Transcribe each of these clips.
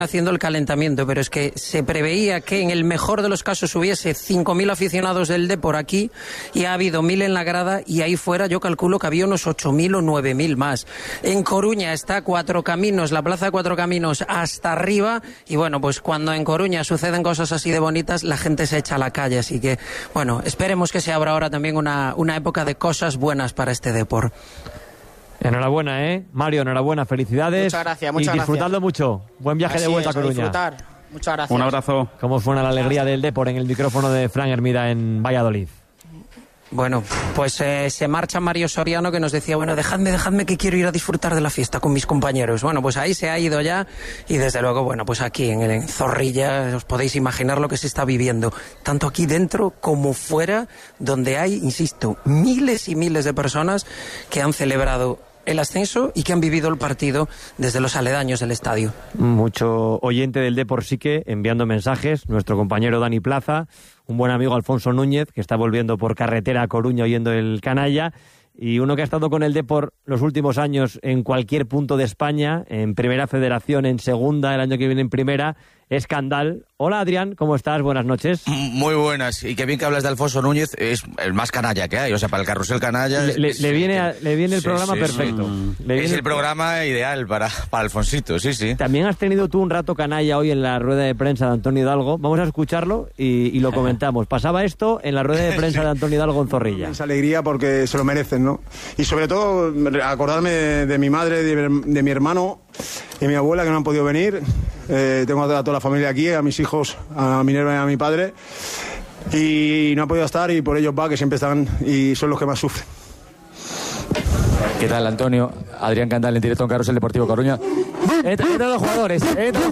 haciendo el calentamiento, pero es que se preveía que en el mejor de los casos hubiese 5.000 aficionados del Depor aquí y ha habido 1.000 en la grada y ahí fuera yo calculo que había unos 8.000 o 9.000 más. En Coruña está Cuatro Caminos, la plaza de Cuatro Caminos hasta arriba y bueno, pues cuando en Coruña suceden cosas así de bonitas la gente se echa a la calle, así que bueno, esperemos que se abra ahora también una época de cosas buenas para este Depor. Enhorabuena, Mario, enhorabuena, felicidades. Muchas gracias, y disfrutadlo mucho. Buen viaje de vuelta a Coruña. Disfrutar. Muchas gracias. Un abrazo. ¿Cómo suena la alegría del Depor en el micrófono de Fran Hermida en Valladolid? Bueno, pues se marcha Mario Soriano que nos decía, bueno, dejadme que quiero ir a disfrutar de la fiesta con mis compañeros. Bueno, pues ahí se ha ido ya y desde luego, bueno, pues aquí en Zorrilla os podéis imaginar lo que se está viviendo, tanto aquí dentro como fuera, donde hay, insisto, miles y miles de personas que han celebrado el ascenso y que han vivido el partido desde los aledaños del estadio. Mucho oyente del Depor sí que enviando mensajes, nuestro compañero Dani Plaza, un buen amigo Alfonso Núñez, que está volviendo por carretera a Coruña oyendo el canalla, y uno que ha estado con el Depor los últimos años en cualquier punto de España, en Primera Federación, en Segunda, el año que viene en Primera, es Candal. Hola Adrián, ¿cómo estás? Buenas noches. Muy buenas, y qué bien que hablas de Alfonso Núñez, es el más canalla que hay, o sea, para el carrusel canalla... Le viene el programa perfecto. Es el programa ideal para Alfonsito, sí. También has tenido tú un rato canalla hoy en la rueda de prensa de Antonio Hidalgo, vamos a escucharlo y lo comentamos. Pasaba esto en la rueda de prensa de Antonio Hidalgo en Zorrilla. Es alegría porque se lo merecen, ¿no? Y sobre todo acordarme de mi madre, de mi hermano y mi abuela que no han podido venir. Tengo a toda la familia aquí, a mis hijos, a Minerva y a mi padre, y no han podido estar y por ellos va, que siempre están y son los que más sufren. ¿Qué tal, Antonio? Adrián Candal en directo en Carrusel Deportivo Coruña. Entran los jugadores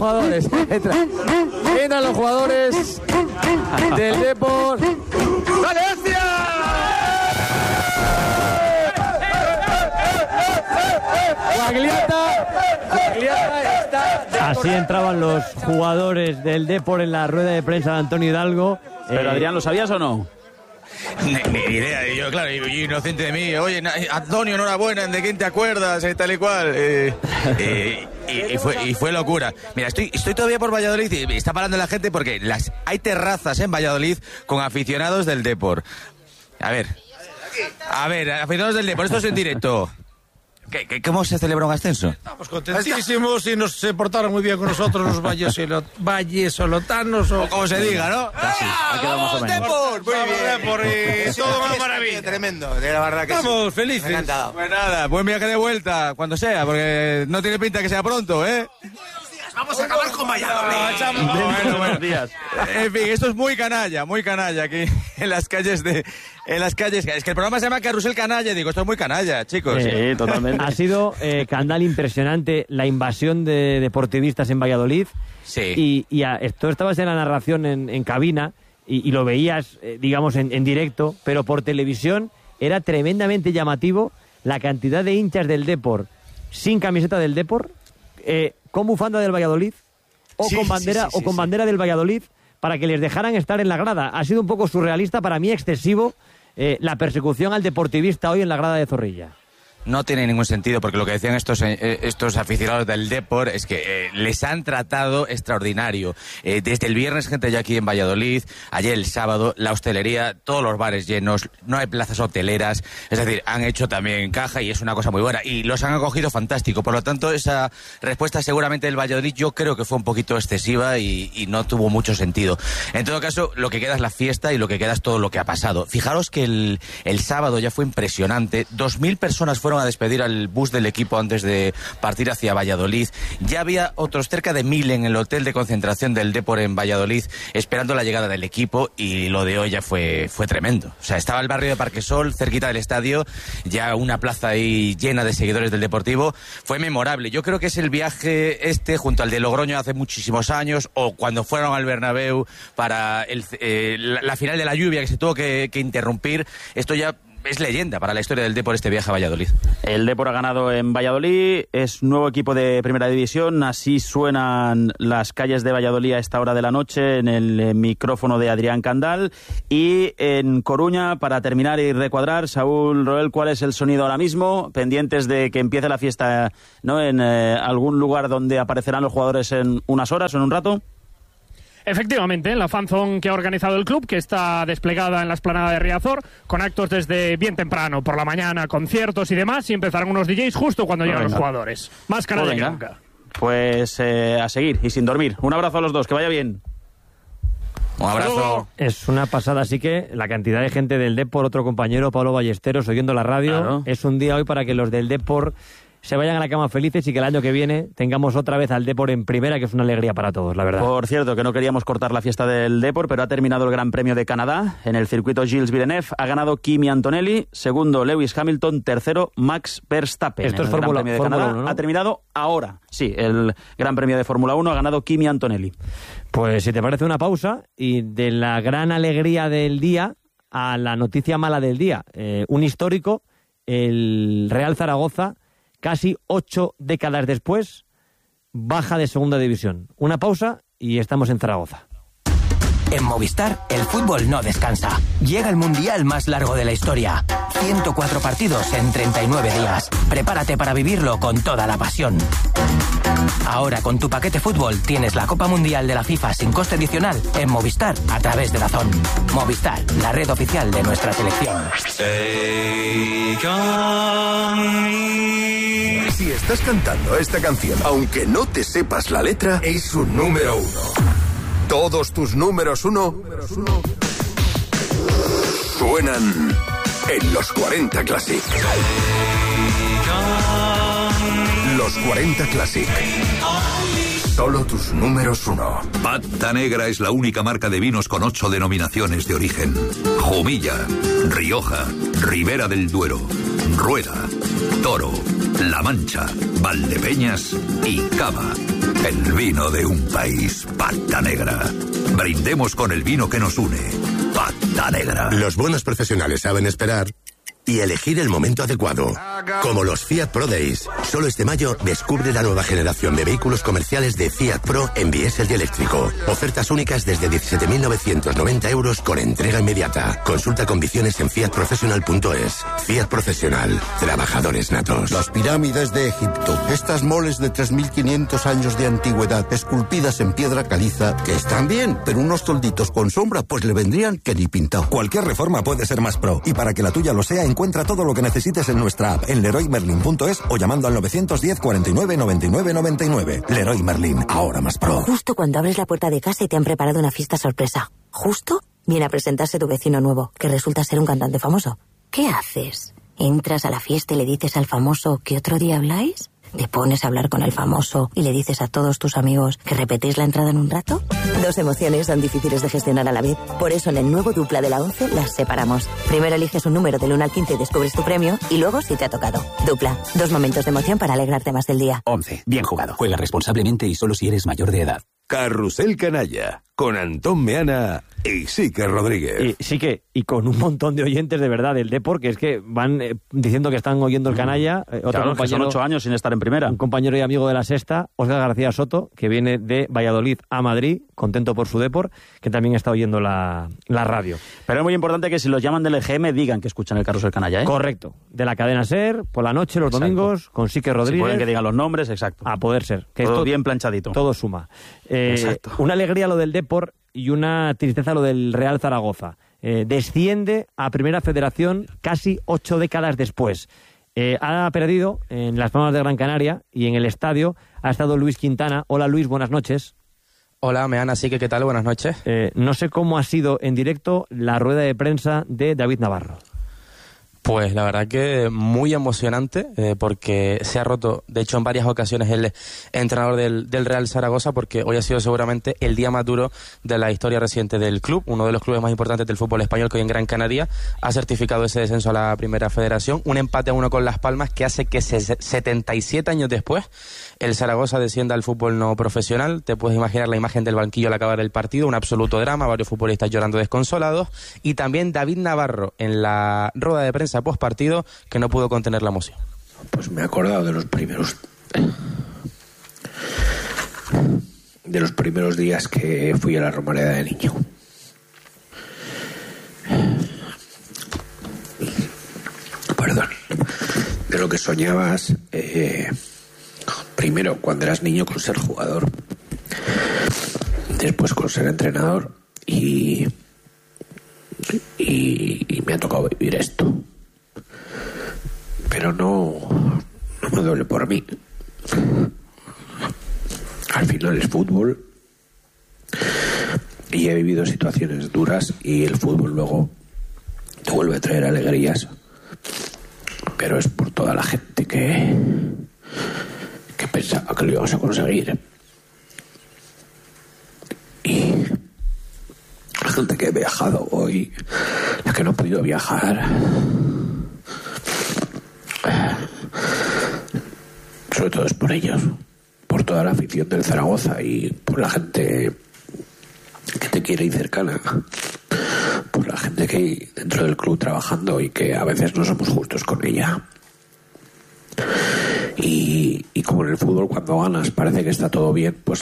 del Depor. ¡Dale, hostia! Guagliata está... Así entraban los jugadores del Depor en la rueda de prensa de Antonio Hidalgo. Pero Adrián, ¿lo sabías o no? Ni idea, yo claro, y inocente de mí, oye, Antonio, enhorabuena, ¿de quién te acuerdas? Tal y cual. Y fue locura. Mira, estoy todavía por Valladolid y está parando la gente porque hay terrazas en Valladolid con aficionados del Depor. A ver, aficionados del Depor, esto es en directo. ¿Cómo se celebra un ascenso? Estamos contentísimos y se portaron muy bien con nosotros los vallesolotanos o como se diga, ¿no? Casi, ha quedado más o menos. Depor, muy bien. Depor y todo una maravilla. Tremendo, de la verdad que estamos felices. Me ha encantado. Pues nada, buen viaje de vuelta, cuando sea, porque no tiene pinta que sea pronto, ¿eh? Vamos a acabar con Valladolid. Buenos días. En fin, esto es muy canalla aquí en las calles. Es que el programa se llama Carrusel Canalla, digo, esto es muy canalla, chicos. Sí, totalmente. Ha sido, Candal, impresionante la invasión de deportivistas en Valladolid. Sí. Y tú estabas en la narración en cabina y lo veías, digamos, en directo, pero por televisión era tremendamente llamativo la cantidad de hinchas del Depor sin camiseta del Depor, con bufanda del Valladolid o con bandera del Valladolid para que les dejaran estar en la grada. Ha sido un poco surrealista, para mí excesivo, la persecución al deportivista hoy en la grada de Zorrilla. No tiene ningún sentido, porque lo que decían estos aficionados del Depor es que les han tratado extraordinario. Desde el viernes, gente ya aquí en Valladolid, ayer el sábado, la hostelería, todos los bares llenos, no hay plazas hoteleras, es decir, han hecho también caja y es una cosa muy buena. Y los han acogido fantástico, por lo tanto, esa respuesta seguramente del Valladolid yo creo que fue un poquito excesiva y no tuvo mucho sentido. En todo caso, lo que queda es la fiesta y lo que queda es todo lo que ha pasado. Fijaros que el sábado ya fue impresionante, 2.000 personas fueron a despedir al bus del equipo antes de partir hacia Valladolid. Ya había otros cerca de 1.000 en el hotel de concentración del Depor en Valladolid esperando la llegada del equipo y lo de hoy ya fue tremendo. O sea, estaba el barrio de Parquesol, cerquita del estadio, ya una plaza ahí llena de seguidores del Deportivo. Fue memorable. Yo creo que es el viaje junto al de Logroño hace muchísimos años, o cuando fueron al Bernabéu para la final de la lluvia que se tuvo que interrumpir. Esto ya es leyenda para la historia del Depor este viaje a Valladolid. El Depor ha ganado en Valladolid, es nuevo equipo de Primera División, así suenan las calles de Valladolid a esta hora de la noche en el micrófono de Adrián Candal. Y en Coruña, para terminar y recuadrar, Saúl Roel, ¿cuál es el sonido ahora mismo? Pendientes de que empiece la fiesta, ¿no?, en algún lugar donde aparecerán los jugadores en unas horas o en un rato. Efectivamente, en la fanzone que ha organizado el club, que está desplegada en la explanada de Riazor, con actos desde bien temprano, por la mañana, conciertos y demás, y empezarán unos DJs justo cuando llegan los jugadores. Más canalla que nunca. Pues a seguir y sin dormir. Un abrazo a los dos, que vaya bien. Un abrazo. Es una pasada, así que la cantidad de gente del Depor, otro compañero, Pablo Ballesteros, oyendo la radio, claro. Es un día hoy para que los del Depor se vayan a la cama felices y que el año que viene tengamos otra vez al Depor en primera, que es una alegría para todos, la verdad. Por cierto, que no queríamos cortar la fiesta del Depor, pero ha terminado el Gran Premio de Canadá. En el circuito Gilles Villeneuve ha ganado Kimi Antonelli, segundo Lewis Hamilton, tercero Max Verstappen. Esto es Gran Premio de Canadá 1, ¿no? Ha terminado ahora. Sí, el Gran Premio de Fórmula 1 ha ganado Kimi Antonelli. Pues si te parece, una pausa y de la gran alegría del día a la noticia mala del día. Un histórico, el Real Zaragoza, casi 8 décadas después, baja de segunda división. Una pausa y estamos en Zaragoza. En Movistar, el fútbol no descansa. Llega el mundial más largo de la historia. 104 partidos en 39 días. Prepárate para vivirlo con toda la pasión. Ahora, con tu paquete fútbol, tienes la Copa Mundial de la FIFA sin coste adicional en Movistar a través de DAZN. Movistar, la red oficial de nuestra selección. Si estás cantando esta canción, aunque no te sepas la letra, es un número 1. Todos tus números 1 suenan en los 40 Classic. Los 40 Classic. Solo tus números 1. Pata Negra es la única marca de vinos con 8 denominaciones de origen. Jumilla, Rioja, Ribera del Duero, Rueda, Toro, La Mancha, Valdepeñas y Cava. El vino de un país. Pata Negra. Brindemos con el vino que nos une. Pata Negra. Los buenos profesionales saben esperar y elegir el momento adecuado. Como los Fiat Pro Days. Solo este mayo descubre la nueva generación de vehículos comerciales de Fiat Pro en diésel y eléctrico. Ofertas únicas desde 17.990 euros con entrega inmediata. Consulta condiciones en fiatprofessional.es. Fiat Profesional. Trabajadores natos. Las pirámides de Egipto. Estas moles de 3.500 años de antigüedad, esculpidas en piedra caliza, que están bien, pero unos tolditos con sombra pues le vendrían que ni pintado. Cualquier reforma puede ser más pro. Y para que la tuya lo sea, encuentra todo lo que necesites en nuestra app, en leroymerlin.es o llamando al 910 49 99 99. Leroy Merlin, ahora más pro. Justo cuando abres la puerta de casa y te han preparado una fiesta sorpresa. Justo viene a presentarse tu vecino nuevo, que resulta ser un cantante famoso. ¿Qué haces? ¿Entras a la fiesta y le dices al famoso que otro día habláis? ¿Te pones a hablar con el famoso y le dices a todos tus amigos que repetéis la entrada en un rato? Dos emociones son difíciles de gestionar a la vez. Por eso en el nuevo Dupla de la 11 las separamos. Primero eliges un número del 1 al 15 y descubres tu premio, y luego si te ha tocado. Dupla, 2 momentos de emoción para alegrarte más del día. 11. Bien jugado. Juega responsablemente y solo si eres mayor de edad. Carrusel Canalla, con Antón Meana y Sique Rodríguez. Y con un montón de oyentes de verdad del Depor, que es que van diciendo que están oyendo el Canalla. Otro claro, compañero, que son 8 años sin estar en primera. Un compañero y amigo de la Sexta, Óscar García Soto, que viene de Valladolid a Madrid, contento por su Depor, que también está oyendo la radio. Pero es muy importante que si los llaman del EGM digan que escuchan el Carrusel Canalla, ¿eh? Correcto. De la cadena SER, por la noche, los domingos, con Sique Rodríguez. Si pueden que digan los nombres, exacto. A poder ser. Que todo esto, bien planchadito. Todo suma. Exacto. Una alegría lo del Depor y una tristeza lo del Real Zaragoza. Desciende a Primera Federación casi 8 décadas después. Ha perdido en las Palmas de Gran Canaria y en el estadio ha estado Luis Quintana. Hola Luis, buenas noches. Hola, Meana, así que ¿qué tal? Buenas noches. No sé cómo ha sido en directo la rueda de prensa de David Navarro. Pues la verdad que muy emocionante, porque se ha roto, de hecho en varias ocasiones, el entrenador del Real Zaragoza, porque hoy ha sido seguramente el día más duro de la historia reciente del club, uno de los clubes más importantes del fútbol español, que hoy en Gran Canaria ha certificado ese descenso a la Primera Federación, un empate a 1 con Las Palmas que hace que 77 años después el Zaragoza descienda al fútbol no profesional. Te puedes imaginar la imagen del banquillo al acabar el partido, un absoluto drama, varios futbolistas llorando desconsolados, y también David Navarro en la rueda de prensa prensa post partido que no pudo contener la emoción. Pues me he acordado de los primeros días que fui a la Romareda de niño. Perdón. De lo que soñabas, primero cuando eras niño con ser jugador, después con ser entrenador y me ha tocado vivir esto. Pero no me duele por mí. Al final es fútbol y he vivido situaciones duras y el fútbol luego te vuelve a traer alegrías, pero es por toda la gente que pensaba que lo íbamos a conseguir y la gente que ha viajado hoy, la que no ha podido viajar, sobre todo es por ellos, por toda la afición del Zaragoza y por la gente que te quiere y cercana, por la gente que hay dentro del club trabajando y que a veces no somos justos con ella. Y como en el fútbol, cuando ganas parece que está todo bien, pues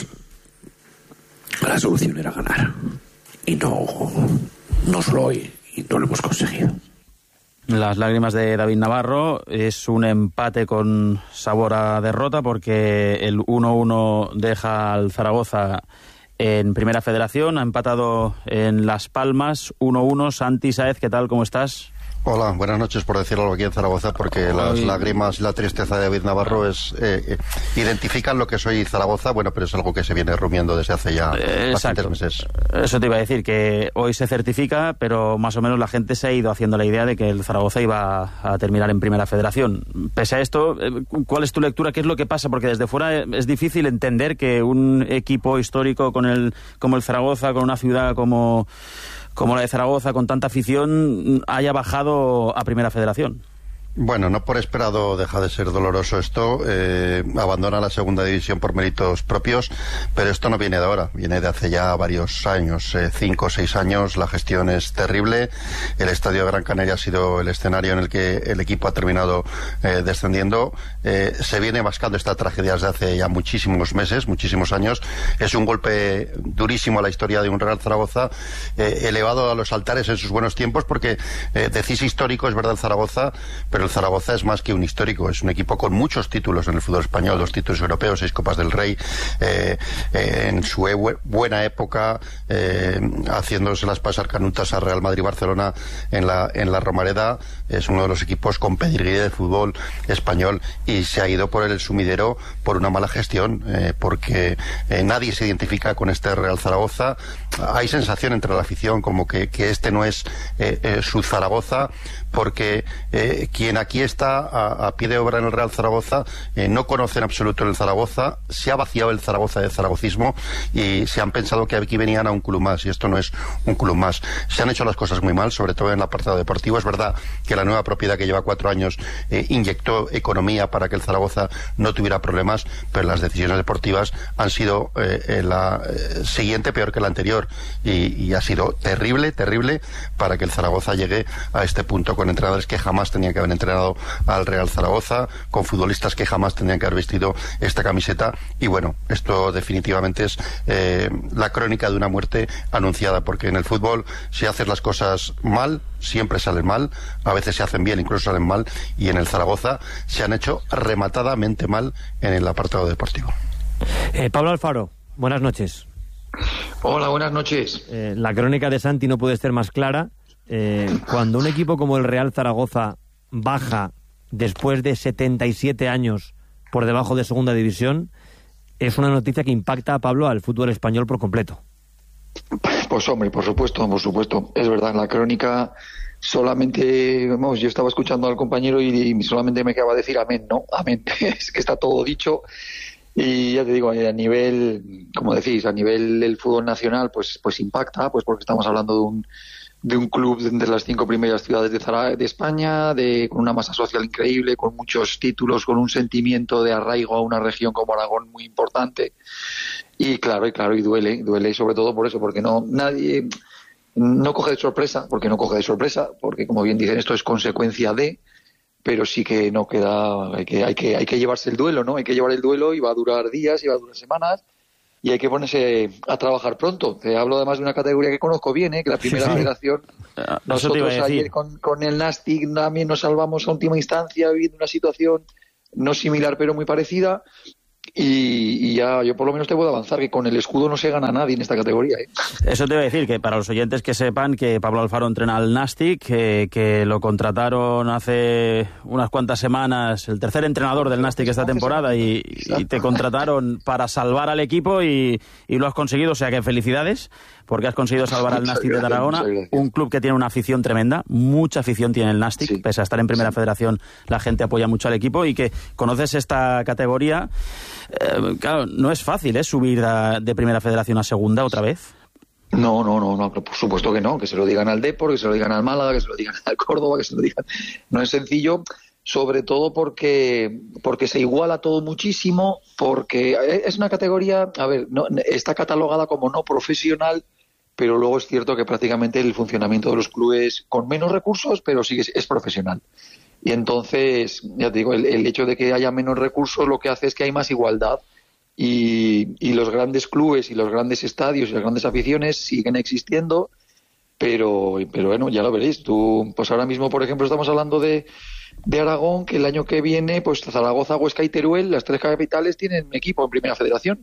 la solución era ganar. Y no solo hoy, y no lo hemos conseguido. Las lágrimas de David Navarro, es un empate con sabor a derrota porque el 1-1 deja al Zaragoza en Primera Federación, ha empatado en Las Palmas 1-1. Santi Sáez, ¿qué tal? ¿Cómo estás? Hola, buenas noches, por decirlo algo aquí en Zaragoza, porque las lágrimas y la tristeza de David Navarro identifican lo que soy Zaragoza, bueno, pero es algo que se viene rumiando desde hace ya bastantes meses. Eso te iba a decir, que hoy se certifica, pero más o menos la gente se ha ido haciendo la idea de que el Zaragoza iba a terminar en Primera Federación. Pese a esto, ¿cuál es tu lectura? ¿Qué es lo que pasa? Porque desde fuera es difícil entender que un equipo histórico como el Zaragoza, con una ciudad como la de Zaragoza, con tanta afición, haya bajado a Primera Federación. Bueno, no por esperado deja de ser doloroso esto. Abandona la segunda división por méritos propios, pero esto no viene de ahora, viene de hace ya varios años, 5 o 6 años. La gestión es terrible. El Estadio Gran Canaria ha sido el escenario en el que el equipo ha terminado descendiendo. Se viene mascando esta tragedia desde hace ya muchísimos meses, muchísimos años. Es un golpe durísimo a la historia de un Real Zaragoza, elevado a los altares en sus buenos tiempos, porque decís histórico, es verdad, el Zaragoza, pero el Zaragoza es más que un histórico, es un equipo con muchos títulos en el fútbol español, 2 títulos europeos, 6 Copas del Rey, en su buena época, haciéndose las pasar canutas a Real Madrid y Barcelona en la Romareda. Es uno de los equipos con pedigrí de fútbol español y se ha ido por el sumidero por una mala gestión, porque nadie se identifica con este Real Zaragoza. Hay sensación entre la afición como que este no es su Zaragoza, porque quien aquí está a pie de obra en el Real Zaragoza no conoce en absoluto el Zaragoza, se ha vaciado el Zaragoza de zaragocismo y se han pensado que aquí venían a un club más, y esto no es un club más. Se han hecho las cosas muy mal, sobre todo en el apartado deportivo. Es verdad que la nueva propiedad, que lleva 4 años, inyectó economía para que el Zaragoza no tuviera problemas, pero las decisiones deportivas han sido la siguiente peor que la anterior, y ha sido terrible para que el Zaragoza llegue a este punto, con entrenadores que jamás tenían que haber entrenado al Real Zaragoza, con futbolistas que jamás tendrían que haber vestido esta camiseta. Y bueno, esto definitivamente es la crónica de una muerte anunciada, porque en el fútbol, si haces las cosas mal, siempre salen mal, a veces se hacen bien, incluso salen mal, y en el Zaragoza se han hecho rematadamente mal en el apartado deportivo. Pablo Alfaro, buenas noches. Hola, buenas noches. La crónica de Santi no puede ser más clara. Cuando un equipo como el Real Zaragoza baja después de 77 años por debajo de segunda división, es una noticia que impacta a Pablo, al fútbol español por completo. Pues hombre, por supuesto, es verdad. En la crónica solamente, vamos, yo estaba escuchando al compañero y solamente me quedaba decir amén, ¿no? Amén. Es que está todo dicho. Y ya te digo, a nivel, como decís, a nivel del fútbol nacional, pues impacta, pues porque estamos hablando de un club de entre las 5 primeras ciudades de España, con una masa social increíble, con muchos títulos, con un sentimiento de arraigo a una región como Aragón muy importante. Y claro, y duele sobre todo por eso, porque nadie no coge de sorpresa, porque como bien dicen, esto es consecuencia de, pero sí que no queda, hay que llevarse el duelo, ¿no? Hay que llevar el duelo y va a durar días y va a durar semanas y hay que ponerse a trabajar pronto. Te hablo además de una categoría que conozco bien, que la primera federación, nosotros ayer con el Nastic también nos salvamos a última instancia viviendo una situación no similar pero muy parecida. Y ya yo por lo menos te puedo avanzar que con el escudo no se gana nadie en esta categoría. Eso te iba a decir, que para los oyentes que sepan que Pablo Alfaro entrena al Nastic, que lo contrataron hace unas cuantas semanas, el tercer entrenador del Nastic esta temporada, y te contrataron para salvar al equipo y lo has conseguido, o sea que felicidades, porque has conseguido salvar al Nastic de Tarragona, un club que tiene una afición tremenda, mucha afición tiene el Nastic, pese a estar en primera federación, la gente apoya mucho al equipo, y que conoces esta categoría. Claro, no es fácil, subir de primera federación a segunda otra vez. No, por supuesto que no, que se lo digan al Depor, que se lo digan al Málaga, que se lo digan al Córdoba, que se lo digan. No es sencillo, sobre todo porque se iguala todo muchísimo, porque es una categoría, está catalogada como no profesional, pero luego es cierto que prácticamente el funcionamiento de los clubes con menos recursos, pero sí que es profesional. Y entonces, ya te digo, el hecho de que haya menos recursos lo que hace es que hay más igualdad y los grandes clubes y los grandes estadios y las grandes aficiones siguen existiendo, pero bueno, ya lo veréis. Tú, pues ahora mismo, por ejemplo, estamos hablando de Aragón, que el año que viene, pues Zaragoza, Huesca y Teruel, las tres capitales, tienen equipo en Primera Federación.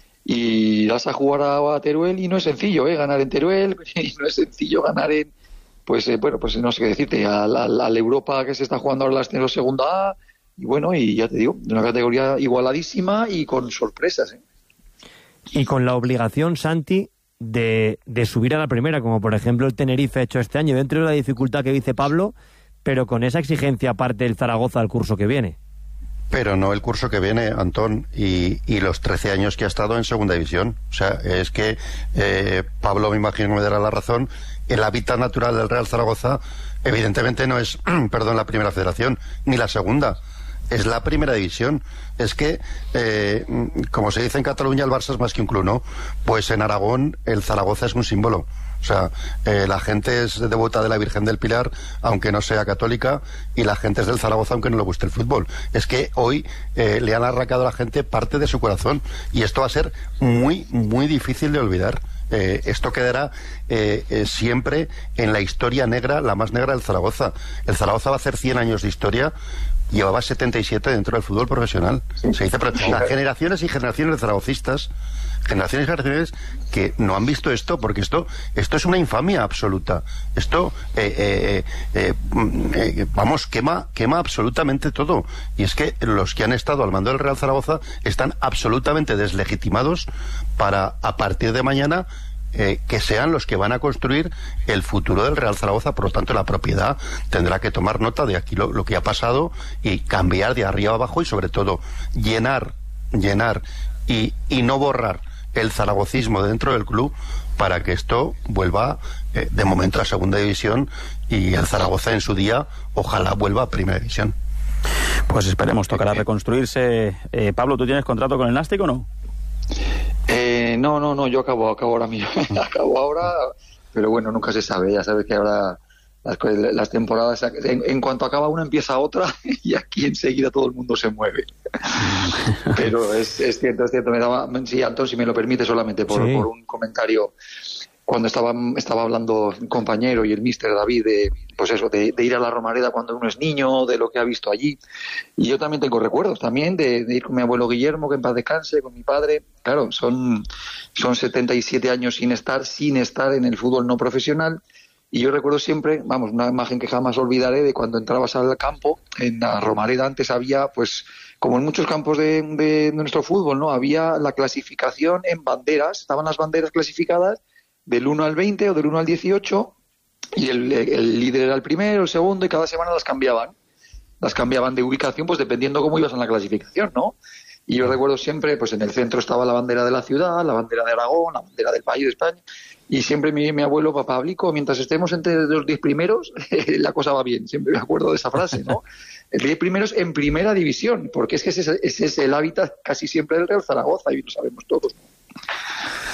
Y vas a jugar a Teruel y no es sencillo, ganar en Teruel, y no es sencillo ganar en... Pues no sé qué decirte, a la Europa que se está jugando ahora la ascenso segunda A, y bueno, y ya te digo, de una categoría igualadísima y con sorpresas. Y con la obligación, Santi, de subir a la primera, como por ejemplo el Tenerife ha hecho este año, dentro de la dificultad que dice Pablo, pero con esa exigencia aparte del Zaragoza al curso que viene. Pero no el curso que viene, Antón, y los 13 años que ha estado en segunda división. O sea, es que Pablo, me imagino que me dará la razón, el hábitat natural del Real Zaragoza evidentemente no es, la primera federación, ni la segunda, es la primera división. Es que, como se dice en Cataluña, el Barça es más que un club, ¿no? Pues en Aragón el Zaragoza es un símbolo. O sea, la gente es devota de la Virgen del Pilar, aunque no sea católica, y la gente es del Zaragoza, aunque no le guste el fútbol. Es que hoy le han arrancado a la gente parte de su corazón, y esto va a ser muy, muy difícil de olvidar. Esto quedará siempre en la historia negra, la más negra del Zaragoza. El Zaragoza va a hacer 100 años de historia. Llevaba 77 dentro del fútbol profesional. Se dice, pero las generaciones y generaciones de zaragocistas, generaciones y generaciones que no han visto esto, porque esto es una infamia absoluta. Esto, quema absolutamente todo. Y es que los que han estado al mando del Real Zaragoza están absolutamente deslegitimados para, a partir de mañana, que sean los que van a construir el futuro del Real Zaragoza. Por lo tanto, la propiedad tendrá que tomar nota de aquí lo que ha pasado y cambiar de arriba a abajo, y sobre todo llenar y no borrar el zaragocismo dentro del club, para que esto vuelva de momento a segunda división, y el Zaragoza en su día ojalá vuelva a primera división. Pues esperemos, tocará reconstruirse. Pablo, ¿tú tienes contrato con el Nastic o no? No, yo acabo ahora mismo. Acabo ahora, pero bueno, nunca se sabe. Ya sabes que ahora las temporadas, en cuanto acaba una empieza otra, y aquí enseguida todo el mundo se mueve. Pero es cierto. Sí, Antón, si me lo permite, solamente por un comentario. Cuando estaba hablando el compañero y el míster David de ir a la Romareda cuando uno es niño, de lo que ha visto allí. Y yo también tengo recuerdos también de ir con mi abuelo Guillermo, que en paz descanse, con mi padre. Claro, son 77 años sin estar en el fútbol no profesional. Y yo recuerdo siempre, una imagen que jamás olvidaré, de cuando entrabas al campo. En la Romareda antes había, pues, como en muchos campos de nuestro fútbol, ¿no? Había la clasificación en banderas, estaban las banderas clasificadas del 1 al 20 o del 1 al 18, y el líder era el primero, el segundo, y cada semana las cambiaban de ubicación, pues dependiendo cómo ibas en la clasificación, ¿no? Y yo recuerdo siempre, pues en el centro estaba la bandera de la ciudad, la bandera de Aragón, la bandera del país de España, y siempre mi abuelo, papá Blico, mientras estemos entre los 10 primeros, la cosa va bien. Siempre me acuerdo de esa frase, ¿no? 10 primeros en primera división, porque es que ese es el hábitat casi siempre del Real Zaragoza, y lo sabemos todos, ¿no?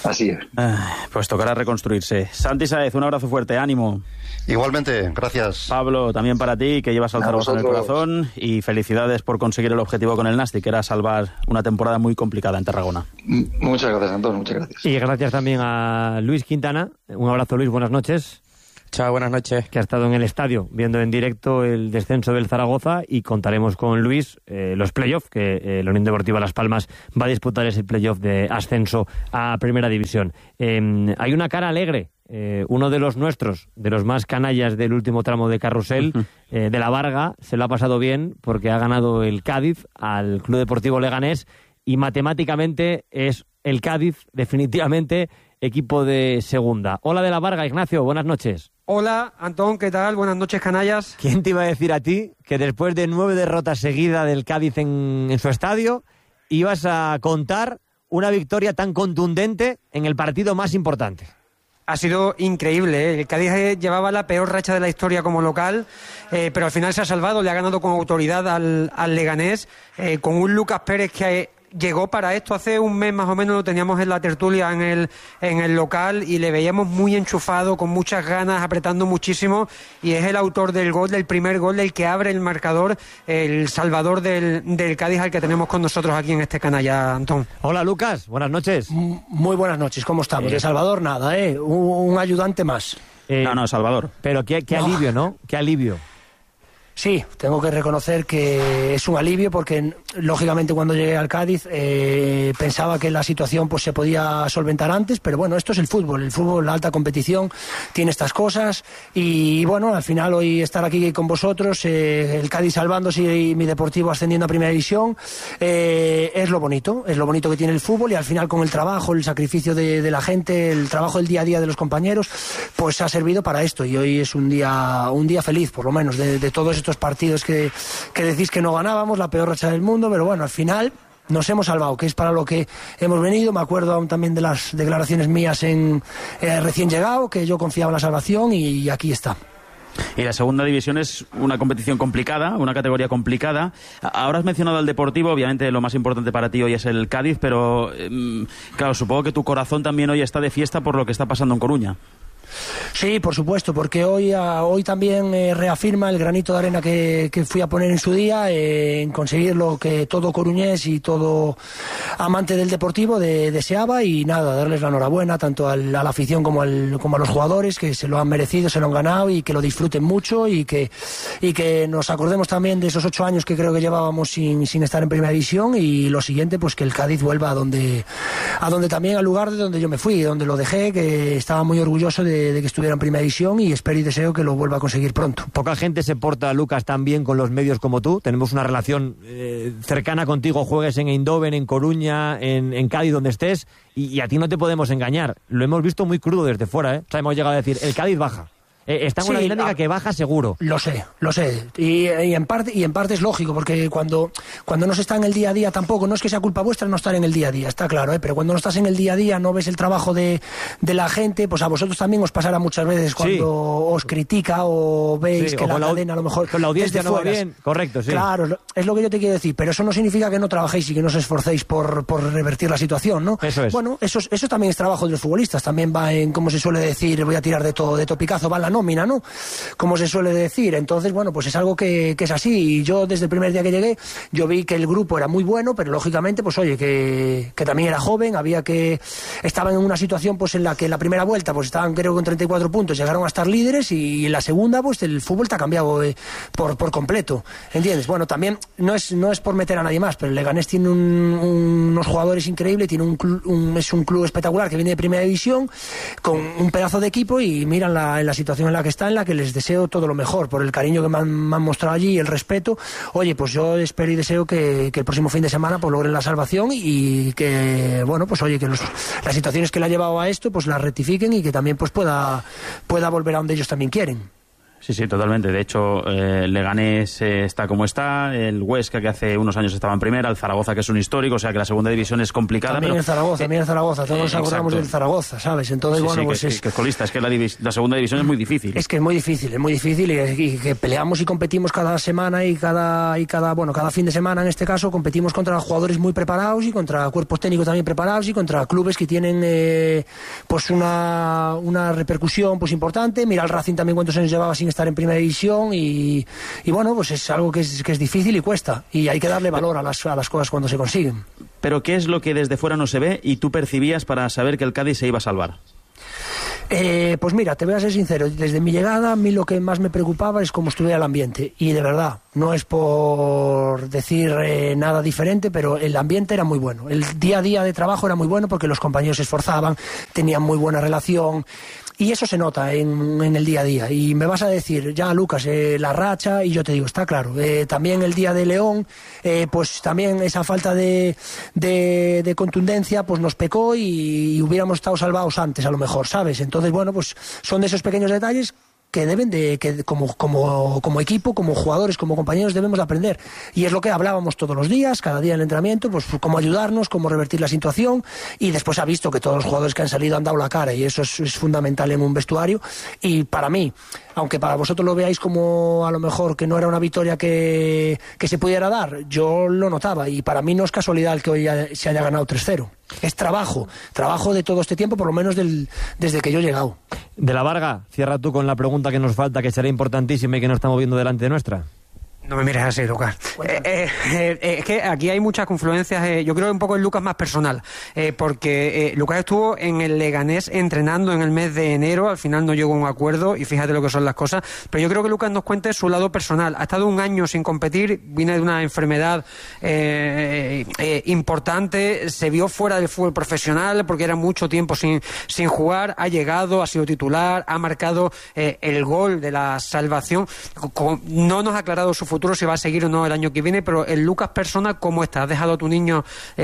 Así es. Pues tocará reconstruirse. Santi Sáez, un abrazo fuerte, ánimo. Igualmente, gracias. Pablo, también para ti, que llevas al Zaragoza en el corazón, y felicidades por conseguir el objetivo con el Nasti, que era salvar una temporada muy complicada en Tarragona. Muchas gracias, Antón, muchas gracias. Y gracias también a Luis Quintana. Un abrazo, Luis, buenas noches. Chao, buenas noches. Que ha estado en el estadio viendo en directo el descenso del Zaragoza, y contaremos con Luis los playoffs, que la Unión Deportiva Las Palmas va a disputar ese playoff de ascenso a Primera División. Hay una cara alegre. Uno de los nuestros, de los más canallas del último tramo de carrusel, de la Varga, se lo ha pasado bien porque ha ganado el Cádiz al Club Deportivo Leganés, y matemáticamente es el Cádiz definitivamente equipo de segunda. Hola de la Varga, Ignacio, buenas noches. Hola, Antón, ¿qué tal? Buenas noches, canallas. ¿Quién te iba a decir a ti que después de 9 derrotas seguidas del Cádiz en su estadio ibas a contar una victoria tan contundente en el partido más importante? Ha sido increíble, ¿eh? El Cádiz llevaba la peor racha de la historia como local, pero al final se ha salvado, le ha ganado con autoridad al Leganés, con un Lucas Pérez que llegó para esto hace un mes más o menos, lo teníamos en la tertulia en el local, y le veíamos muy enchufado, con muchas ganas, apretando muchísimo, y es el autor del gol, del primer gol, del que abre el marcador, el salvador del Cádiz, al que tenemos con nosotros aquí en este canalla, Antón. Hola, Lucas, buenas noches. Muy buenas noches, ¿cómo estamos? De Salvador nada, un ayudante más. No, Salvador. Pero qué alivio, ¿no? Qué alivio. Sí, tengo que reconocer que es un alivio, porque lógicamente cuando llegué al Cádiz pensaba que la situación pues se podía solventar antes, pero bueno, esto es el fútbol, la alta competición tiene estas cosas, y bueno, al final hoy estar aquí con vosotros, el Cádiz salvándose y mi Deportivo ascendiendo a Primera División, es lo bonito que tiene el fútbol, y al final con el trabajo, el sacrificio de la gente, el trabajo del día a día de los compañeros, pues ha servido para esto, y hoy es un día feliz, por lo menos, de todos estos partidos que decís que no ganábamos, la peor racha del mundo, pero bueno, al final nos hemos salvado, que es para lo que hemos venido. Me acuerdo aún también de las declaraciones mías en recién llegado, que yo confiaba en la salvación, y aquí está. Y la segunda división es una competición complicada, una categoría complicada. Ahora has mencionado al Deportivo, obviamente lo más importante para ti hoy es el Cádiz, pero claro, supongo que tu corazón también hoy está de fiesta por lo que está pasando en Coruña. Sí, por supuesto, porque hoy también reafirma el granito de arena que fui a poner en su día, en conseguir lo que todo coruñés y todo amante del Deportivo deseaba, y nada, darles la enhorabuena tanto a la afición como a los jugadores, que se lo han merecido, se lo han ganado, y que lo disfruten mucho, y que nos acordemos también de esos 8 años que creo que llevábamos sin estar en Primera División, y lo siguiente, pues que el Cádiz vuelva a donde también, al lugar de donde yo me fui, donde lo dejé, que estaba muy orgulloso de que estuviera en Primera División, y espero y deseo que lo vuelva a conseguir pronto. Poca gente se porta, Lucas, tan bien con los medios como tú. Tenemos una relación cercana contigo, juegues en Eindhoven, en Coruña, en Cádiz, donde estés, y a ti no te podemos engañar. Lo hemos visto muy crudo desde fuera, ¿eh? O sea, hemos llegado a decir, el Cádiz baja. Está en una dinámica que baja seguro. Lo sé. Y en parte es lógico, porque cuando no se está en el día a día tampoco, no es que sea culpa vuestra no estar en el día a día, está claro, pero cuando no estás en el día a día, no ves el trabajo de la gente, pues a vosotros también os pasará muchas veces cuando os critica o veis que la cadena a lo mejor con la audiencia no va bien. Correcto, sí. Claro, es lo que yo te quiero decir, pero eso no significa que no trabajéis y que no os esforcéis por revertir la situación, ¿no? Eso es. Bueno, eso también es trabajo de los futbolistas, también va en, como se suele decir, voy a tirar de topicazo, va en la nómina, ¿no? Como se suele decir. Entonces, bueno, pues es algo que es así, y yo desde el primer día que llegué, yo vi que el grupo era muy bueno, pero lógicamente, pues oye, que también era joven, estaban en una situación pues en la que en la primera vuelta pues estaban creo con 34 puntos, llegaron a estar líderes, y en la segunda pues el fútbol te ha cambiado por completo, ¿entiendes? Bueno, también no es por meter a nadie más, pero el Leganés tiene unos jugadores increíbles, es un club espectacular que viene de Primera División, con un pedazo de equipo, y miran la situación en la que está, en la que les deseo todo lo mejor, por el cariño que me han mostrado allí y el respeto. Oye, pues yo espero y deseo que el próximo fin de semana pues logren la salvación, y que, bueno, pues oye, que las situaciones que le ha llevado a esto pues las rectifiquen, y que también pues pueda volver a donde ellos también quieren. Sí, sí, totalmente. De hecho, Leganés está como está, el Huesca, que hace unos años estaba en primera, el Zaragoza, que es un histórico, o sea que la segunda división es complicada. También pero, el Zaragoza, todos nos acordamos del Zaragoza, ¿sabes? Entonces, sí, bueno, sí, pues que es colista, es que la segunda división es muy difícil. Es que es muy difícil y que peleamos y competimos cada semana y cada fin de semana, en este caso, competimos contra jugadores muy preparados y contra cuerpos técnicos también preparados y contra clubes que tienen pues una repercusión pues importante. Mira el Racing también cuántos años llevaba sin estar en primera división y bueno, pues es algo que es difícil y cuesta, y hay que darle valor a las cosas cuando se consiguen. Pero ¿qué es lo que desde fuera no se ve y tú percibías para saber que el Cádiz se iba a salvar? Pues mira, te voy a ser sincero, desde mi llegada a mí lo que más me preocupaba es cómo estuviera el ambiente, y de verdad, no es por decir nada diferente, pero el ambiente era muy bueno, el día a día de trabajo era muy bueno porque los compañeros se esforzaban, tenían muy buena relación. Y eso se nota en el día a día. Y me vas a decir, ya Lucas, la racha, y yo te digo, está claro. También el día de León, pues también esa falta de contundencia pues nos pecó y hubiéramos estado salvados antes, a lo mejor, ¿sabes? Entonces, bueno, pues son de esos pequeños detalles que deben como equipo, como jugadores, como compañeros, debemos de aprender. Y es lo que hablábamos todos los días, cada día en el entrenamiento, pues cómo ayudarnos, cómo revertir la situación, y después ha visto que todos los jugadores que han salido han dado la cara, y eso es fundamental en un vestuario. Y para mí, aunque para vosotros lo veáis como a lo mejor que no era una victoria que se pudiera dar, yo lo notaba, y para mí no es casualidad el que hoy se haya ganado 3-0. Es trabajo de todo este tiempo, por lo menos desde que yo he llegado. De la Varga, cierra tú con la pregunta que nos falta, que será importantísima y que no estamos viendo delante de nuestra. No me mires así, Lucas. Es que aquí hay muchas confluencias. Yo creo que un poco el Lucas más personal, porque Lucas estuvo en el Leganés entrenando en el mes de enero, al final no llegó a un acuerdo y fíjate lo que son las cosas, pero yo creo que Lucas nos cuente su lado personal. Ha estado un año sin competir, viene de una enfermedad importante, se vio fuera del fútbol profesional porque era mucho tiempo sin jugar, ha llegado, ha sido titular, ha marcado el gol de la salvación. No nos ha aclarado su futuro, si va a seguir o no el año que viene, pero el Lucas persona, ¿cómo estás? ¿Has dejado a tu niño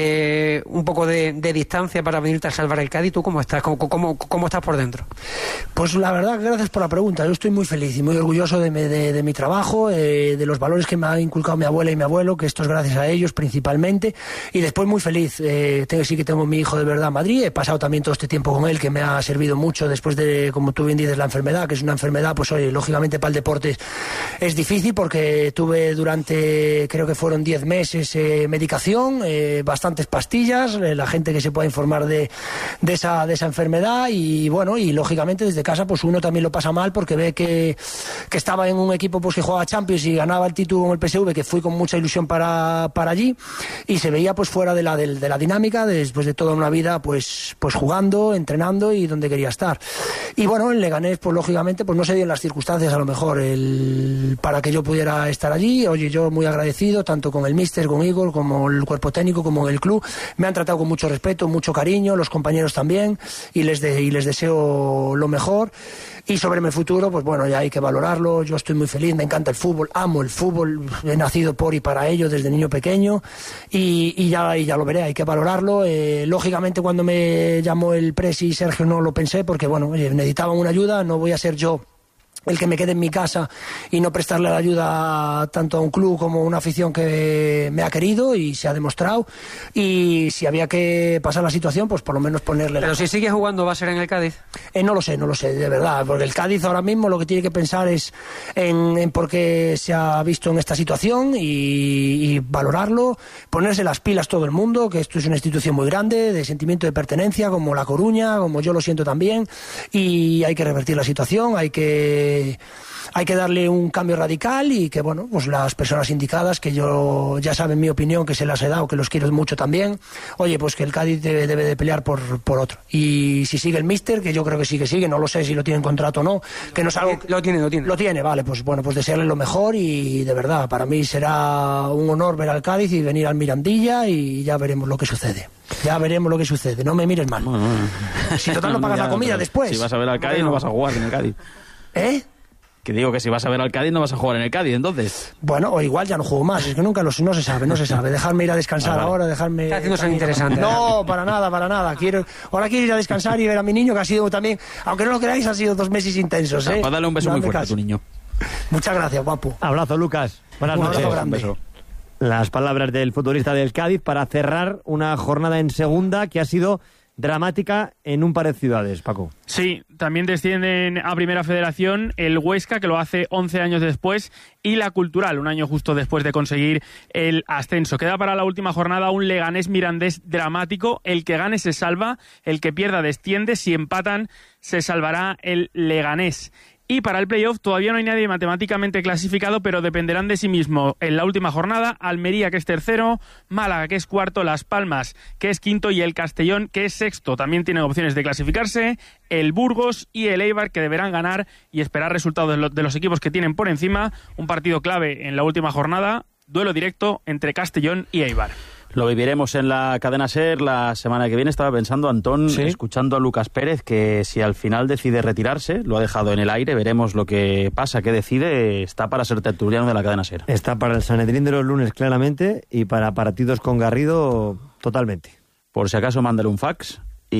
un poco de distancia para venirte a salvar el Cádiz? ¿Tú cómo estás? ¿Cómo estás por dentro? Pues la verdad, gracias por la pregunta. Yo estoy muy feliz y muy orgulloso de mi trabajo, de los valores que me ha inculcado mi abuela y mi abuelo, que esto es gracias a ellos principalmente, y después muy feliz. Sí que tengo mi hijo de verdad en Madrid, he pasado también todo este tiempo con él, que me ha servido mucho después de, como tú bien dices, la enfermedad, que es una enfermedad, pues oye, lógicamente para el deporte es difícil porque tuve durante, creo que fueron 10 meses medicación, bastantes pastillas, la gente que se pueda informar de esa enfermedad, y bueno, y lógicamente desde casa pues uno también lo pasa mal porque ve que estaba en un equipo pues que jugaba Champions y ganaba el título con el PSV, que fui con mucha ilusión para allí, y se veía pues fuera de la dinámica después de toda una vida pues jugando, entrenando y donde quería estar. Y bueno, en Leganés pues lógicamente pues no se dieron las circunstancias a lo mejor para que yo pudiera estar allí. Oye, yo muy agradecido tanto con el míster, con Igor, como el cuerpo técnico, como el club. Me han tratado con mucho respeto, mucho cariño, los compañeros también, y les deseo lo mejor. Y sobre mi futuro, pues bueno, ya hay que valorarlo. Yo estoy muy feliz, me encanta el fútbol, amo el fútbol, he nacido por y para ello desde niño pequeño, y ya lo veré, hay que valorarlo. Lógicamente cuando me llamó el presi Sergio no lo pensé porque bueno, oye, necesitaban una ayuda, no voy a ser yo el que me quede en mi casa y no prestarle la ayuda tanto a un club como a una afición que me ha querido y se ha demostrado, y si había que pasar la situación pues por lo menos ponerle Pero si sigue jugando, ¿va a ser en el Cádiz? No lo sé, de verdad, porque el Cádiz ahora mismo lo que tiene que pensar es en por qué se ha visto en esta situación y valorarlo, ponerse las pilas todo el mundo, que esto es una institución muy grande, de sentimiento de pertenencia, como La Coruña, como yo lo siento también, y hay que revertir la situación, hay que darle un cambio radical, y que bueno, pues las personas indicadas, que yo ya saben mi opinión, que se las he dado, que los quiero mucho también, oye, pues que el Cádiz debe de pelear por otro. Y si sigue el míster, que yo creo que sí que sigue, no lo sé si lo tiene en contrato o no, que no es algo... Lo tiene, vale, pues bueno, pues desearle lo mejor, y de verdad, para mí será un honor ver al Cádiz y venir al Mirandilla, y ya veremos lo que sucede. No me mires mal. Si total no pagas la comida después. Si vas a ver al Cádiz, no vas a jugar en el Cádiz. Que digo que si vas a ver al Cádiz no vas a jugar en el Cádiz, entonces. Bueno, o igual ya no juego más, es que nunca no se sabe. Dejarme ir a descansar ahora, dejarme... Está haciendo ser interesante. No, para nada. Ahora quiero ir a descansar y ver a mi niño, que ha sido también, aunque no lo creáis, han sido 2 meses intensos. Para darle un beso muy fuerte a tu niño. Muchas gracias, guapo. Abrazo, Lucas. Buenas noches. Un abrazo grande. Las palabras del futbolista del Cádiz para cerrar una jornada en segunda que ha sido dramática en un par de ciudades, Paco. Sí, también descienden a Primera Federación el Huesca, que lo hace 11 años después, y la Cultural, un año justo después de conseguir el ascenso. Queda para la última jornada un Leganés-Mirandés dramático. El que gane se salva, el que pierda desciende. Si empatan, se salvará el Leganés. Y para el playoff todavía no hay nadie matemáticamente clasificado, pero dependerán de sí mismo. En la última jornada, Almería, que es tercero, Málaga, que es cuarto, Las Palmas, que es quinto, y el Castellón, que es sexto. También tienen opciones de clasificarse el Burgos y el Eibar, que deberán ganar y esperar resultados de los equipos que tienen por encima. Un partido clave en la última jornada, duelo directo entre Castellón y Eibar. Lo viviremos en la cadena SER la semana que viene. Estaba pensando, Antón, escuchando a Lucas Pérez, que si al final decide retirarse, lo ha dejado en el aire, veremos lo que pasa, qué decide. Está para ser tertuliano de la cadena SER. Está para el Sanedrín de los lunes, claramente, y para partidos con Garrido, totalmente. Por si acaso, mándale un fax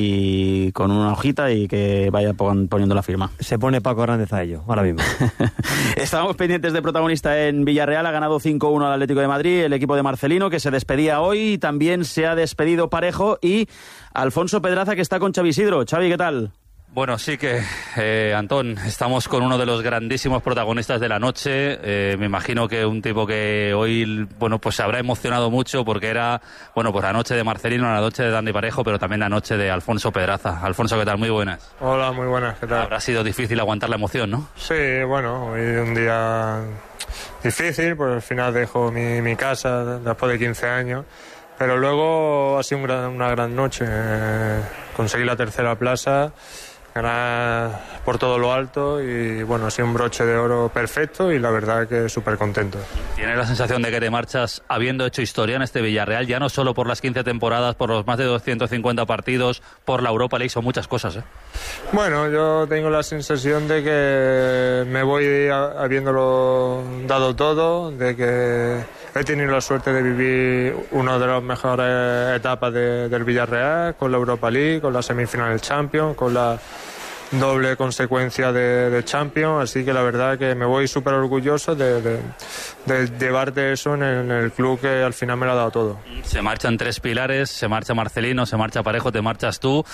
y con una hojita y que vaya poniendo la firma. Se pone Paco Hernández a ello, ahora mismo. Estábamos pendientes de protagonista en Villarreal. Ha ganado 5-1 al Atlético de Madrid, el equipo de Marcelino, que se despedía hoy. También se ha despedido Parejo y Alfonso Pedraza, que está con Xavi Isidro. Xavi, ¿qué tal? Bueno, sí que, Antón, estamos con uno de los grandísimos protagonistas de la noche. Me imagino que un tipo que hoy, bueno, pues se habrá emocionado mucho porque era, bueno, pues la noche de Marcelino, la noche de Dani Parejo, pero también la noche de Alfonso Pedraza. Alfonso, ¿qué tal? Muy buenas. Hola, muy buenas, ¿qué tal? Habrá sido difícil aguantar la emoción, ¿no? Sí, bueno, hoy un día difícil, pues al final dejo mi casa después de 15 años. Pero luego ha sido una gran noche. Conseguí la tercera plaza, ganar por todo lo alto y bueno, ha sido un broche de oro perfecto y la verdad que súper contento. ¿Tienes la sensación de que te marchas habiendo hecho historia en este Villarreal? Ya no solo por las 15 temporadas, por los más de 250 partidos, por la Europa League, son muchas cosas, ¿eh? Bueno, yo tengo la sensación de que me voy habiéndolo dado todo, de que he tenido la suerte de vivir una de las mejores etapas del Villarreal, con la Europa League, con la semifinal del Champions, con la doble consecuencia de Champions, así que la verdad que me voy súper orgulloso de llevarte eso en el club que al final me lo ha dado todo. Se marchan tres pilares, se marcha Marcelino, se marcha Parejo, te marchas tú.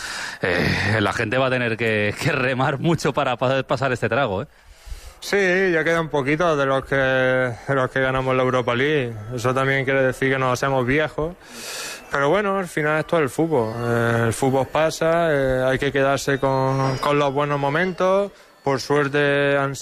La gente va a tener que remar mucho para poder pasar este trago, ¿eh? Sí, ya queda un poquito de los que ganamos la Europa League. Eso también quiere decir que nos hacemos viejos. Pero bueno, al final esto es el fútbol. El fútbol pasa, hay que quedarse con los buenos momentos. Por suerte han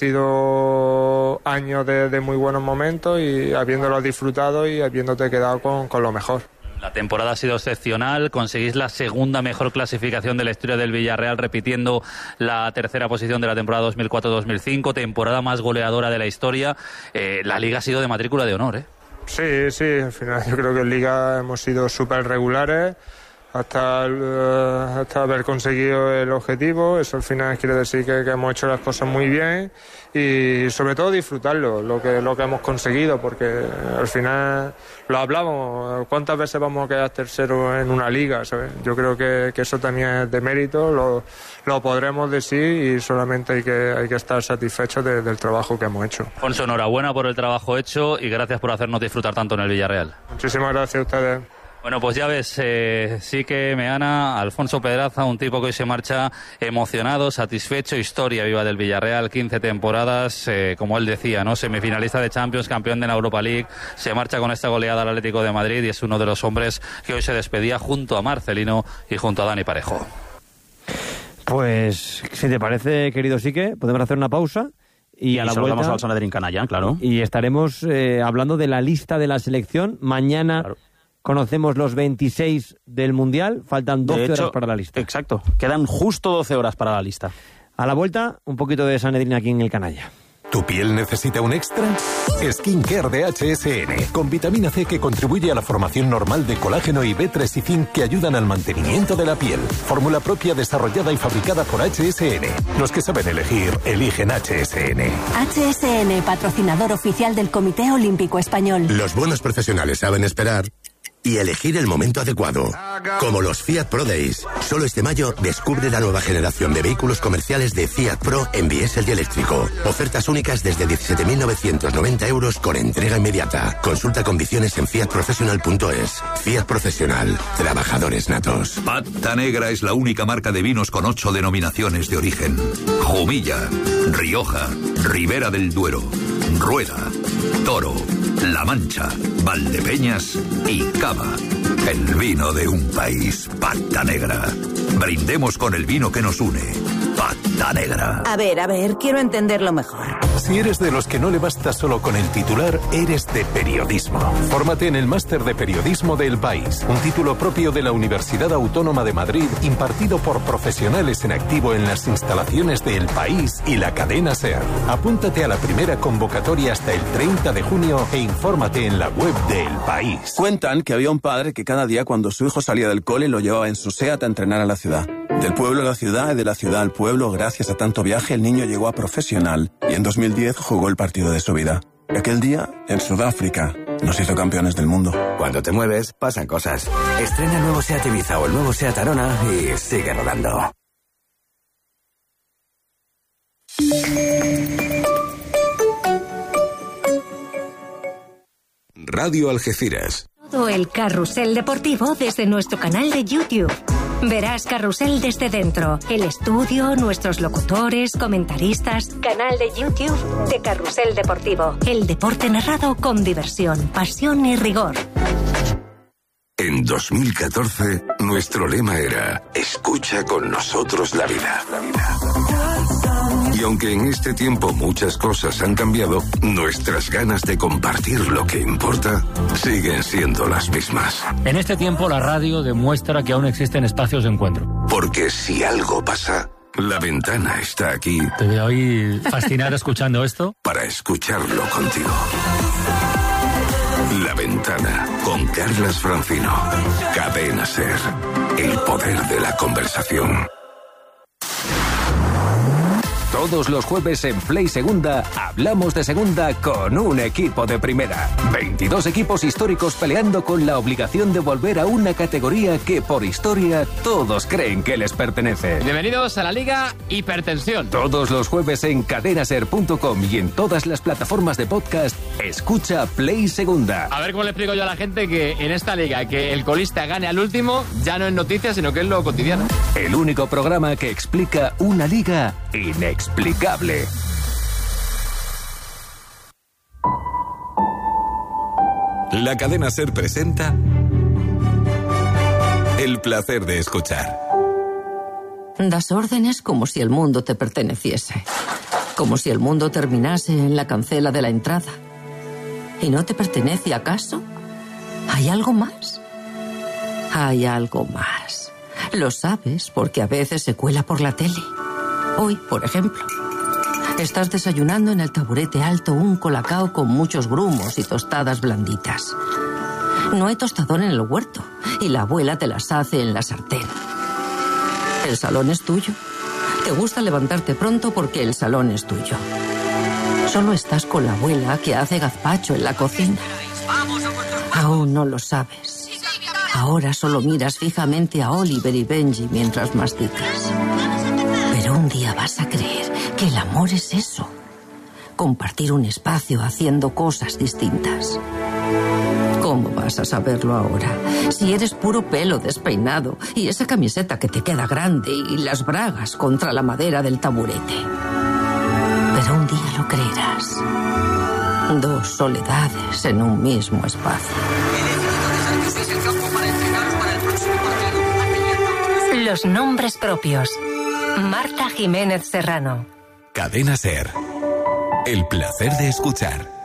sido años de muy buenos momentos y habiéndolos disfrutado y habiéndote quedado con lo mejor. La temporada ha sido excepcional, conseguís la segunda mejor clasificación de la historia del Villarreal, repitiendo la tercera posición de la temporada 2004-2005, temporada más goleadora de la historia. La Liga ha sido de matrícula de honor, ¿eh? Sí, al final yo creo que en Liga hemos sido súper regulares hasta haber conseguido el objetivo. Eso al final quiere decir que hemos hecho las cosas muy bien y sobre todo disfrutarlo, lo que hemos conseguido, porque al final lo hablamos, ¿cuántas veces vamos a quedar tercero en una liga? ¿Sabes? Yo creo que eso también es de mérito, lo podremos decir y solamente hay que estar satisfechos del trabajo que hemos hecho. Alfonso, enhorabuena por el trabajo hecho y gracias por hacernos disfrutar tanto en el Villarreal. Muchísimas gracias a ustedes. Bueno, pues ya ves, sí que Meana, Alfonso Pedraza, un tipo que hoy se marcha emocionado, satisfecho, historia viva del Villarreal, 15 temporadas, como él decía, ¿no? Semifinalista de Champions, campeón de la Europa League, se marcha con esta goleada al Atlético de Madrid y es uno de los hombres que hoy se despedía junto a Marcelino y junto a Dani Parejo. Pues, si te parece, querido Sique, podemos hacer una pausa. Y a la vuelta al Sanedrín Canalla, claro. Y estaremos hablando de la lista de la selección. Mañana conocemos los 26 del Mundial. Faltan 12 horas para la lista. Exacto. Quedan justo 12 horas para la lista. A la vuelta, un poquito de Sanedrín aquí en el Canalla. ¿Tu piel necesita un extra? Skincare de HSN, con vitamina C que contribuye a la formación normal de colágeno y B3 y zinc que ayudan al mantenimiento de la piel. Fórmula propia desarrollada y fabricada por HSN. Los que saben elegir, eligen HSN. HSN, patrocinador oficial del Comité Olímpico Español. Los buenos profesionales saben esperar y elegir el momento adecuado. Como los Fiat Pro Days. Solo este mayo descubre la nueva generación de vehículos comerciales de Fiat Pro en diésel y eléctrico. Ofertas únicas desde 17.990 euros con entrega inmediata. Consulta condiciones en fiatprofessional.es. Fiat Profesional. Trabajadores natos. Pata Negra es la única marca de vinos con 8 denominaciones de origen. Jumilla, Rioja, Ribera del Duero, Rueda, Toro, La Mancha, Valdepeñas y Cava. El vino de un país. Pata Negra. Brindemos con el vino que nos une. Pata Negra. A ver, quiero entenderlo mejor. Si eres de los que no le basta solo con el titular, eres de periodismo. Fórmate en el Máster de Periodismo de El País, un título propio de la Universidad Autónoma de Madrid, impartido por profesionales en activo en las instalaciones de El País y la cadena SER. Apúntate a la primera convocatoria hasta el 30 de junio e infórmate en la web de El País. Cuentan que había un padre que cada día cuando su hijo salía del cole lo llevaba en su SEAT a entrenar a la ciudad. Del pueblo a la ciudad y de la ciudad al pueblo, gracias a tanto viaje, el niño llegó a profesional y en 2010 jugó el partido de su vida. Y aquel día, en Sudáfrica, nos hizo campeones del mundo. Cuando te mueves, pasan cosas. Estrena el nuevo SEAT Ibiza o el nuevo SEAT Arona y sigue rodando. Radio Algeciras. Todo el carrusel deportivo desde nuestro canal de YouTube. Verás Carrusel desde dentro, el estudio, nuestros locutores, comentaristas. Canal de YouTube de Carrusel Deportivo. El deporte narrado con diversión, pasión y rigor. En 2014, nuestro lema era: escucha con nosotros la vida. Y aunque en este tiempo muchas cosas han cambiado, nuestras ganas de compartir lo que importa siguen siendo las mismas. En este tiempo la radio demuestra que aún existen espacios de encuentro. Porque si algo pasa, La Ventana está aquí. Te veo ahí fascinado escuchando esto. Para escucharlo contigo. La Ventana, con Carlas Francino. Cadena SER. El poder de la conversación. Todos los jueves en Play Segunda hablamos de segunda con un equipo de primera. 22 equipos históricos peleando con la obligación de volver a una categoría que por historia todos creen que les pertenece. Bienvenidos a la Liga Hipertensión. Todos los jueves en cadenaser.com y en todas las plataformas de podcast, escucha Play Segunda. A ver cómo le explico yo a la gente que en esta liga que el colista gane al último ya no es noticia, sino que es lo cotidiano. El único programa que explica una liga inexplicable. La cadena SER presenta El placer de escuchar. Das órdenes como si el mundo te perteneciese. Como si el mundo terminase en la cancela de la entrada. ¿Y no te pertenece acaso? ¿Hay algo más? Hay algo más. Lo sabes porque a veces se cuela por la tele. Hoy, por ejemplo, estás desayunando en el taburete alto un colacao con muchos grumos y tostadas blanditas. No hay tostador en el huerto y la abuela te las hace en la sartén. El salón es tuyo. Te gusta levantarte pronto porque el salón es tuyo. Solo estás con la abuela que hace gazpacho en la cocina. Aún no lo sabes. Ahora solo miras fijamente a Oliver y Benji mientras masticas. Pero un día vas a creer que el amor es eso. Compartir un espacio haciendo cosas distintas. ¿Cómo vas a saberlo ahora? Si eres puro pelo despeinado y esa camiseta que te queda grande y las bragas contra la madera del taburete. Pero un día lo creerás. Dos soledades en un mismo espacio. Los nombres propios. Marta Jiménez Serrano. Cadena SER. El placer de escuchar.